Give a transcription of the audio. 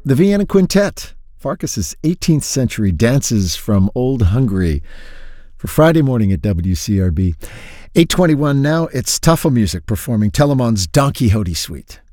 The Vienna Quintet, Farkas's 18th century dances from Old Hungary for Friday morning at WCRB. 8:21 now, it's Tuffle Music performing Telemann's Don Quixote Suite.